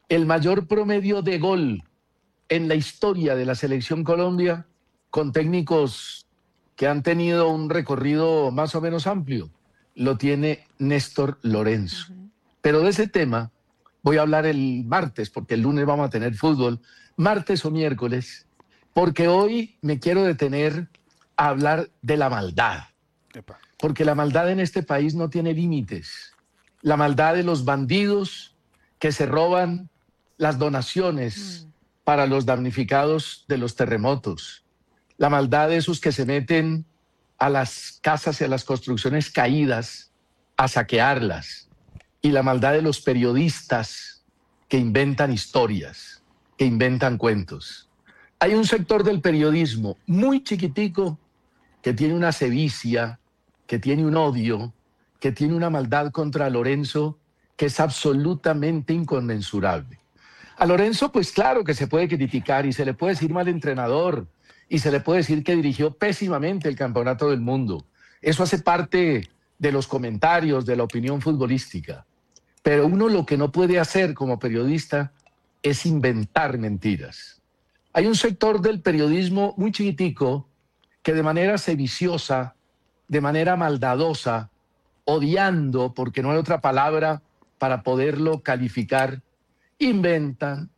el mayor promedio de gol en la historia de la selección Colombia, con técnicos que han tenido un recorrido más o menos amplio, lo tiene Néstor Lorenzo. Pero de ese tema voy a hablar el martes, porque el lunes vamos a tener fútbol, martes o miércoles, porque hoy me quiero detener a hablar de la maldad. Porque la maldad en este país no tiene límites. La maldad de los bandidos que se roban las donaciones para los damnificados de los terremotos. La maldad de esos que se meten a las casas y a las construcciones caídas a saquearlas. Y la maldad de los periodistas que inventan historias, que inventan cuentos. Hay un sector del periodismo muy chiquitico que tiene una sevicia, que tiene un odio, que tiene una maldad contra Lorenzo que es absolutamente inconmensurable. A Lorenzo, pues claro que se puede criticar y se le puede decir mal entrenador y se le puede decir que dirigió pésimamente el campeonato del mundo. Eso hace parte de los comentarios, de la opinión futbolística. Pero uno lo que no puede hacer como periodista es inventar mentiras. Hay un sector del periodismo muy chiquitico que de manera sediciosa, de manera maldadosa, odiando, porque no hay otra palabra para poderlo calificar, inventan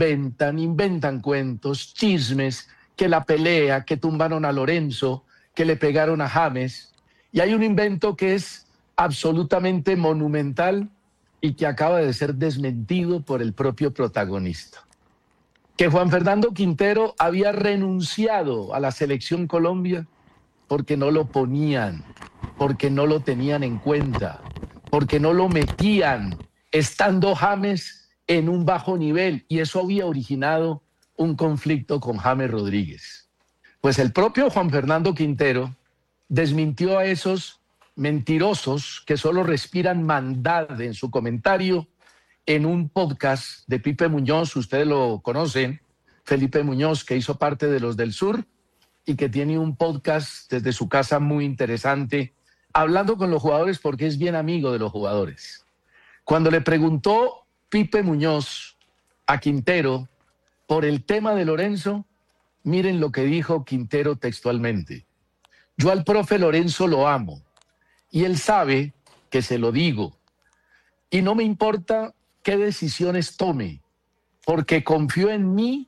cuentos, chismes, que la pelea, que tumbaron a Lorenzo, que le pegaron a James. Y hay un invento que es absolutamente monumental y que acaba de ser desmentido por el propio protagonista. Que Juan Fernando Quintero había renunciado a la selección Colombia porque no lo ponían, porque no lo tenían en cuenta, porque no lo metían, estando James en un bajo nivel, y eso había originado un conflicto con James Rodríguez. Pues el propio Juan Fernando Quintero desmintió a esos mentirosos que solo respiran maldad en su comentario en un podcast de Pipe Muñoz, ustedes lo conocen, Felipe Muñoz, que hizo parte de Los del Sur y que tiene un podcast desde su casa muy interesante, hablando con los jugadores porque es bien amigo de los jugadores. Cuando le preguntó Pipe Muñoz a Quintero por el tema de Lorenzo, miren lo que dijo Quintero textualmente. Yo al profe Lorenzo lo amo y él sabe que se lo digo y no me importa qué decisiones tome porque confió en mí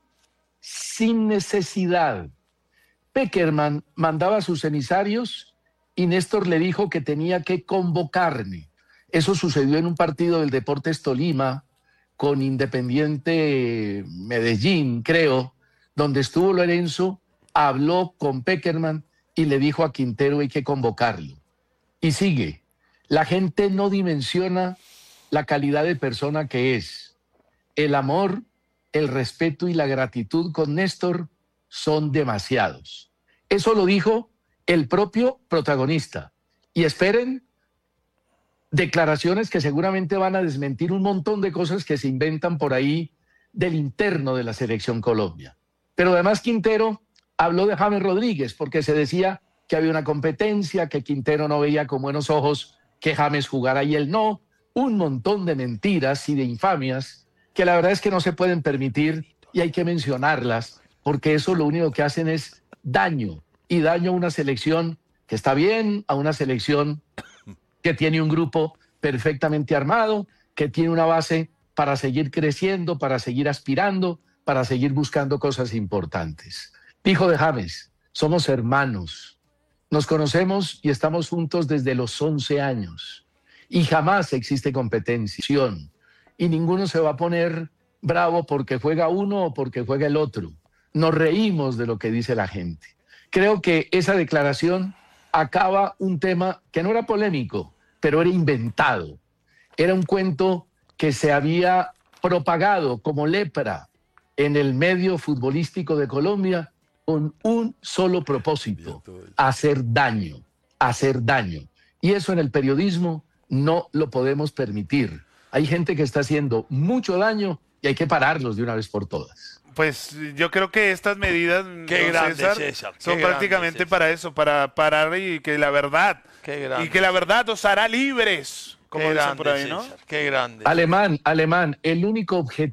sin necesidad. Peckerman mandaba a sus emisarios y Néstor le dijo que tenía que convocarme. Eso sucedió en un partido del Deportes Tolima con Independiente Medellín, creo, donde estuvo Lorenzo, habló con Peckerman y le dijo a Quintero hay que convocarlo. Y sigue, la gente no dimensiona la calidad de persona que es. El amor, el respeto y la gratitud con Néstor son demasiados. Eso lo dijo el propio protagonista. Y esperen declaraciones que seguramente van a desmentir un montón de cosas que se inventan por ahí del interno de la selección Colombia. Pero además Quintero habló de James Rodríguez porque se decía que había una competencia, que Quintero no veía con buenos ojos que James jugara y él no. Un montón de mentiras y de infamias que la verdad es que no se pueden permitir y hay que mencionarlas porque eso lo único que hacen es daño y daño a una selección que está bien, a una selección que tiene un grupo perfectamente armado, que tiene una base para seguir creciendo, para seguir aspirando, para seguir buscando cosas importantes. Dijo de James, somos hermanos, nos conocemos y estamos juntos desde los 11 años y jamás existe competencia y ninguno se va a poner bravo porque juega uno o porque juega el otro. Nos reímos de lo que dice la gente. Creo que esa declaración acaba un tema que no era polémico, pero era inventado. Era un cuento que se había propagado como lepra en el medio futbolístico de Colombia con un solo propósito, hacer daño, hacer daño. Y eso en el periodismo no lo podemos permitir. Hay gente que está haciendo mucho daño y hay que pararlos de una vez por todas. Pues yo creo que estas medidas, Qué grande, César, son qué prácticamente grande, para eso, para parar y que la verdad, os hará libres, como qué dicen grande, por ahí, ¿no? César, qué grande. Alemán, el único objetivo